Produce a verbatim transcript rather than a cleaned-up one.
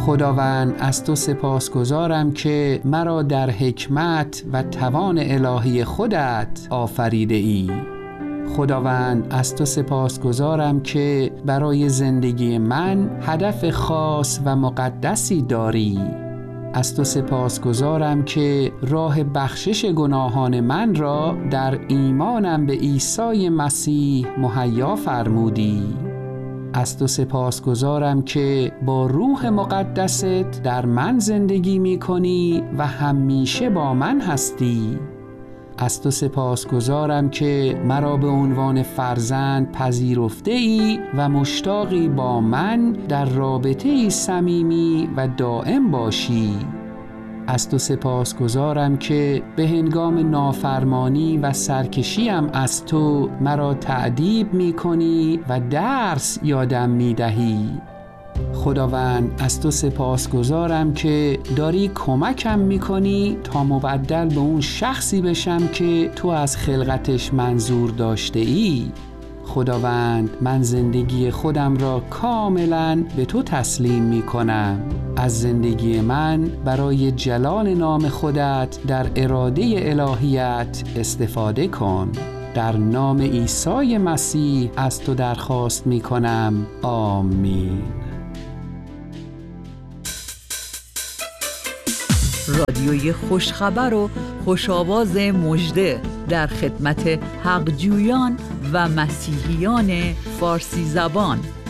خداوند از تو سپاسگزارم که مرا در حکمت و توان الهی خودت آفریده ای. خداوند از تو سپاسگزارم که برای زندگی من هدف خاص و مقدسی داری. از تو سپاسگزارم که راه بخشش گناهان من را در ایمانم به عیسی مسیح مهیا فرمودی. از تو سپاسگزارم که با روح مقدست در من زندگی می کنی و همیشه با من هستی. از تو سپاسگزارم که مرا به عنوان فرزند پذیرفته ای و مشتاقی با من در رابطه‌ای صمیمی و دائم باشی. از تو سپاسگزارم که به هنگام نافرمانی و سرکشیم از تو مرا تأدیب می کنی و درس یادم می دهی. خداوند از تو سپاسگزارم که داری کمکم می کنی تا مبدل به اون شخصی بشم که تو از خلقتش منظور داشته ای. خداوند من زندگی خودم را کاملا به تو تسلیم می کنم. از زندگی من برای جلال نام خودت در اراده الهیت استفاده کن. در نام عیسی مسیح از تو درخواست می کنم. آمین. رادیوی خوشخبر و خوشاواز مژده در خدمت حقجویان و مسیحیان فارسی زبان.